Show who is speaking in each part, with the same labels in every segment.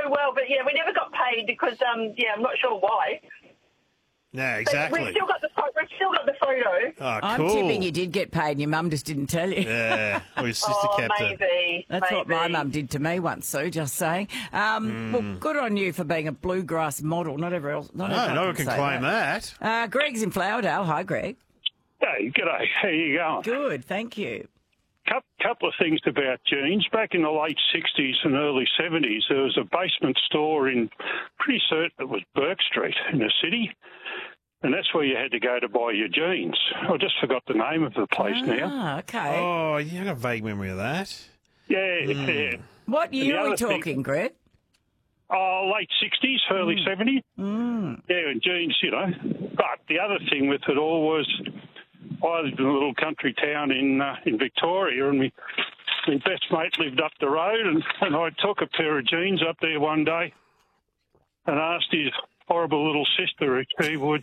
Speaker 1: well, but yeah, we never got paid because I'm not sure why.
Speaker 2: Yeah, exactly.
Speaker 1: But we've still got the photo.
Speaker 2: Oh,
Speaker 3: I'm
Speaker 2: cool.
Speaker 3: tipping you did get paid and your mum just didn't tell you.
Speaker 2: Yeah, or your sister kept it.
Speaker 1: Maybe.
Speaker 3: That's what my mum did to me once, Sue, just saying. Well, good on you for being a bluegrass model. Not everyone
Speaker 2: can claim that.
Speaker 3: Greg's in Flowerdale. Hi, Greg.
Speaker 4: Hey, g'day. How you going?
Speaker 3: Good, thank you.
Speaker 4: Couple of things about jeans. Back in the late 60s and early 70s, there was a basement store in, pretty certain it was Burke Street in the city, and that's where you had to go to buy your jeans. I just forgot the name of the place now.
Speaker 3: Ah, okay.
Speaker 2: Oh, you had a vague memory of that.
Speaker 4: Yeah.
Speaker 3: What year are we
Speaker 4: other
Speaker 3: talking, Greg?
Speaker 4: Late 60s, early 70s. Yeah, and jeans, But the other thing with it all was I lived in a little country town in Victoria, and my best mate lived up the road, and I took a pair of jeans up there one day and asked his horrible little sister if she would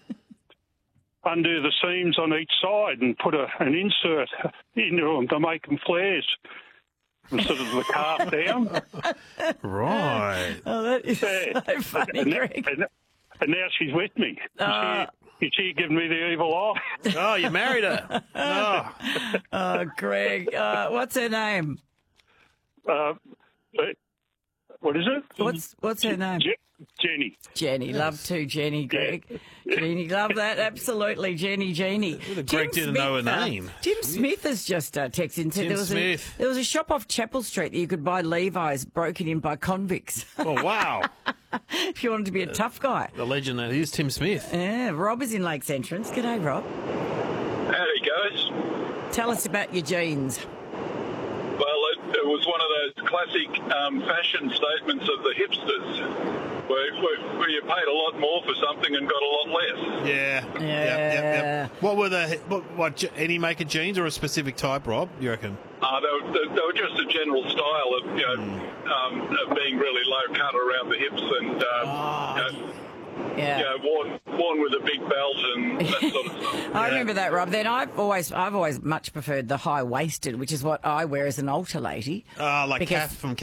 Speaker 4: undo the seams on each side and put an insert into them to make them flares instead of the calf down.
Speaker 2: Right.
Speaker 3: Oh, that is so funny, Greg.
Speaker 4: And now she's with me. She giving me the evil eye.
Speaker 2: Oh, you married her. Oh.
Speaker 3: Oh, Greg. What's her name?
Speaker 4: What is it?
Speaker 3: What's her name?
Speaker 4: Jenny.
Speaker 3: Jenny.
Speaker 2: Yes.
Speaker 3: Love to Jenny, Greg. Jenny, love that. Absolutely, Jenny.
Speaker 2: Greg didn't know her name.
Speaker 3: Tim Smith has just texted and said there was a shop off Chapel Street that you could buy Levi's broken in by convicts.
Speaker 2: Oh, wow.
Speaker 3: If you wanted to be a tough guy.
Speaker 2: The legend that is Tim Smith.
Speaker 3: Yeah, Rob is in Lakes Entrance. G'day, Rob.
Speaker 5: Howdy, guys.
Speaker 3: Tell us about your jeans.
Speaker 5: Well, it was one of those classic fashion statements of the hipsters, where you paid a lot more for something and got a lot less.
Speaker 2: Yeah.
Speaker 3: Yeah.
Speaker 2: Yep. What were what any make of jeans or a specific type, Rob, you reckon?
Speaker 5: They were just a general style of of being really low cut around the hips and worn with a big belt and that sort of stuff.
Speaker 3: I remember that, Rob. Then I've always much preferred the high waisted, which is what I wear as an altar lady.
Speaker 2: Like
Speaker 3: because-
Speaker 2: Kath from